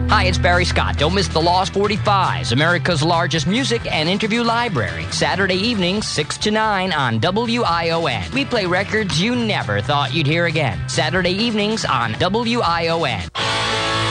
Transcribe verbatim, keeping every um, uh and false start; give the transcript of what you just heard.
Hi, it's Barry Scott. Don't miss the Lost forty-fives, America's largest music and interview library. Saturday evenings, six to nine on W I O N. We play records you never thought you'd hear again. Saturday evenings on W I O N.